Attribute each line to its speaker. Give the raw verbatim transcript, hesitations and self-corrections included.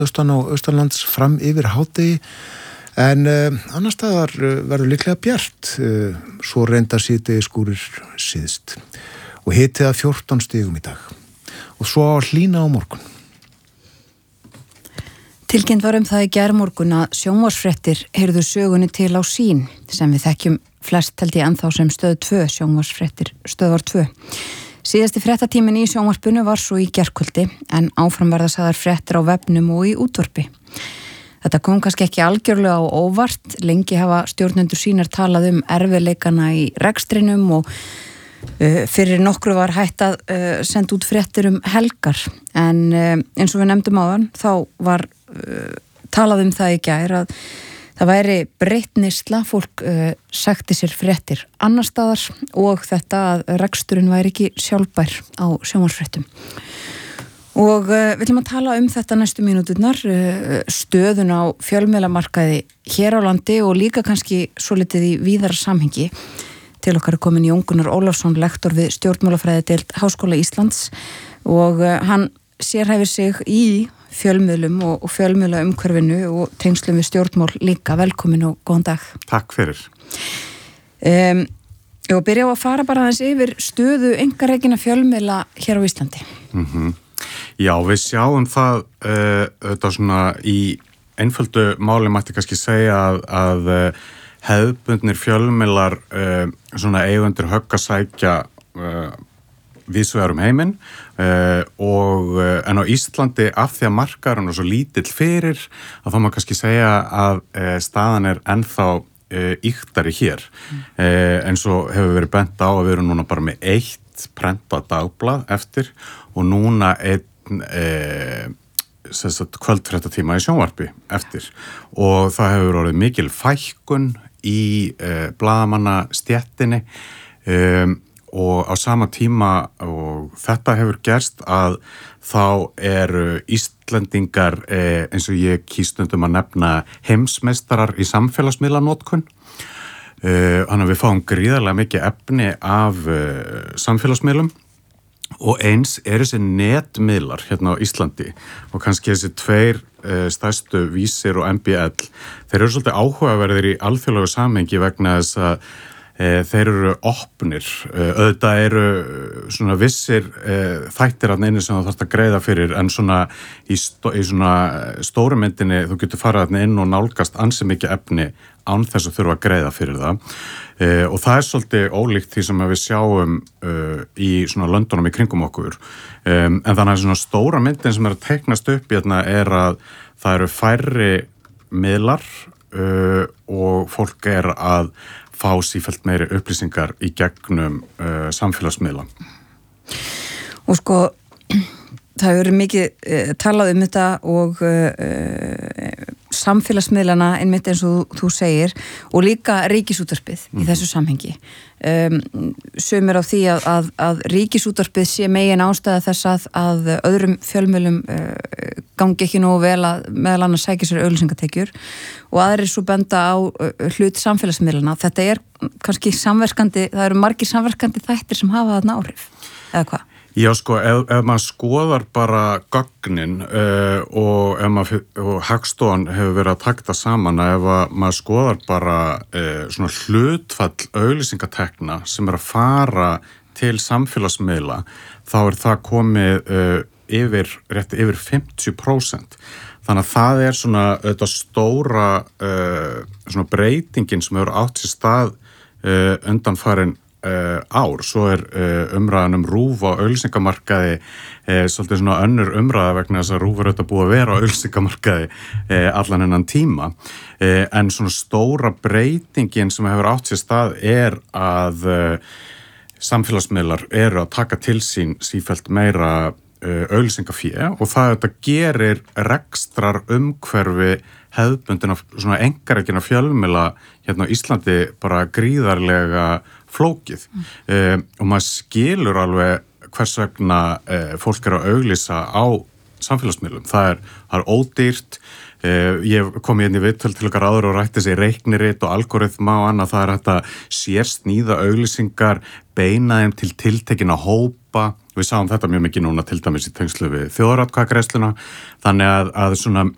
Speaker 1: austan og austanlands fram yfir hádegi en uh, annar staðar uh, verður líklega bjart, uh, svo reynda síðdegi skúrir síðst og hitið að fjórtán stigum í dag og svo á að hlýna á morgun.
Speaker 2: Tilkynnt var um það í gærmorgun að sjónvarpsfréttir heyrðu sögunni til á Sýn sem við þekkjum flest held ég ennþá sem stöð tvö, sjónvarpsfréttir stöðvar tvö. Síðasti fréttatíminn í sjónvarpinu var svo í gærkvöldi en áfram verða sagðar fréttir á vefnum og í útvarpi. Þetta kom kannski ekki algjörlega á óvart, lengi hafa stjórnendur Sýnar talað um erfiðleikana í rekstrinum og uh, fyrir nokkru var hægt að uh, senda út fréttir um helgar en uh, eins og við nefndum áðan þá var uh, talað um það í gær að það væri breytt neysla, fólk uh, sagti sér fréttir annar staðar og þetta að reksturinn væri ekki sjálfbær á sjónvarpsfréttum. Og uh, við ætlum að tala um þetta næstu mínúturnar, uh, stöðun á fjölmiðlamarkaði hér á landi og líka kannski svolítið í víðara samhengi. Til okkar er komin Jón Gunnar Ólafsson, lektor við stjórnmálafræðideild Háskóla Íslands og uh, hann sérhæfir sig í fjölmiðlum og, og fjölmiðla umhverfinu og tengslum við stjórnmál líka. Velkomin og góðan dag.
Speaker 3: Takk fyrir.
Speaker 2: Um, og byrja á að fara bara aðeins yfir stöðu einkarekinna fjölmiðla hér á Íslandi.
Speaker 3: Mm-hmm. Já, við sjáum það uh, þetta svona í einföldu máli mætti kannski segja að, að uh, hefðbundnir fjölmiðlar uh, svona eigundir högg að sækja uh, víðsvegar um heiminn uh, og uh, en á Íslandi af því að markaðurinn er svo lítill fyrir að þá má kannski segja að uh, staðan er ennþá uh, ýktari hér mm. uh, en svo hefur verið bent á að við erum núna bara með eitt prentað dagblað eftir og núna einn uh, kvöldfréttatíma í sjónvarpi eftir og það hefur orðið mikil fækkun í uh, blaðamanna stéttinni um, og á sama tíma og þetta hefur gerst að þá eru Íslendingar eh, eins og ég kýstundum að nefna heimsmeistarar í samfélagsmiðlanotkun. Eh, þannig að við fáum gríðarlega mikið efni af eh, samfélagsmiðlum og eins eru þessi netmiðlar hérna á Íslandi og kannski þessi tveir eh, stærstu Vísir og M B L. Þeir eru svolítið áhugaverðir í alþjóðlegu samhengi vegna þess að þeir eru opnir, auðvitað eru svona vissir þættir að einu sem þú þarft að greiða fyrir en svona í, stó, í svona stóru myndinni þú getur farið inn og nálgast ansi mikið efni án þess að þurfa að greiða fyrir það og það er svolítið ólíkt því sem við sjáum í svona löndunum í kringum okkur en þannig að svona stóra myndin sem er að teiknast upp hérna er að það eru færri miðlar og fólk er að fá sífellt meiri upplýsingar í gegnum uh, samfélagsmiðla.
Speaker 2: Og sko, það hefur mikið uh, talað um þetta og uh, samfélagsmiðlana einmitt eins og þú segir og líka ríkisútvarpið mm. í þessu samhengi. Um, sumir á því að, að, að ríkisútvarpið sé megin ástæða þess að, að öðrum fjölmiðlum uh, gangi ekki nógu vel að meðal annars sækja sér auglýsingatekjur og aðrir svo benda á uh, hlut samfélagsmiðlana. Þetta er kannski samverkandi, það eru margir samverkandi þættir sem hafa þarna áhrif, eða hvað?
Speaker 3: Já, sko, ef, ef maður skoðar bara gögnin uh, og, maður, og Hagstofan hefur verið að taka það saman að ef maður skoðar bara uh, svona hlutfall auglýsingatekna sem er að fara til samfélagsmiðla, þá er það komið uh, yfir, rétt yfir fimmtíu prósent. Þannig að það er svona þetta stóra uh, svona breytingin sem hefur átt sér stað uh, undanfarin Uh, ár, svo er uh, umræðan um RÚV á auglýsingamarkaði uh, svolítið svona önnur umræða vegna þess að RÚV er auðvitað búið að vera á auglýsingamarkaði uh, allan hennan tíma uh, en svona stóra breytingin sem hefur átt sér stað er að uh, samfélagsmiðlar eru að taka til sín sífellt meira uh, auglýsingafé og það þetta gerir rekstrar umhverfi hefðbundin af svona einkarekinna fjölmiðla hérna á Íslandi bara gríðarlega flókið mm. um, og maður skilur alveg hvers vegna uh, fólk er að auglýsa á samfélagsmiðlum. Það er, það er ódýrt. Uh, ég kom inn í viðtöl til okkar áður og rætti þessi reiknirit og algoritma og annað. Það er hægt að sérsníða auglýsingar, beina þeim til tiltekinna hópa. Við sáum þetta mjög mikið núna til dæmis í tengslu við þjóðaratkvæðagreiðsluna. Þannig að, að svona